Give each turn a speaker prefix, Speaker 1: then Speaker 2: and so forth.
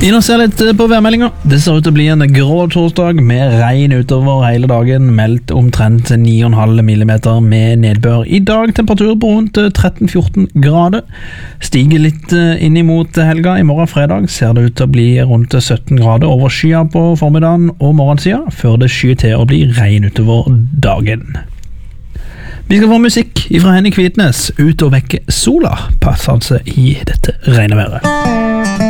Speaker 1: Inn og se litt på værmeldinga. Det ser ut til å bli en grå torsdag med regn utover hele dagen. Meldt omtrent 9,5 millimeter med nedbør. I dag temperatur på rundt 13-14 grader. Stiger litt inn imot helga. I morgen fredag ser det ut til å bli rundt 17 grader over skya på formiddagen og morgensida, før det skyer til å bli regn utover dagen. Vi skal få musikk fra Henning Kvitnes, Ut og vekke sola, passende i dette regneværet.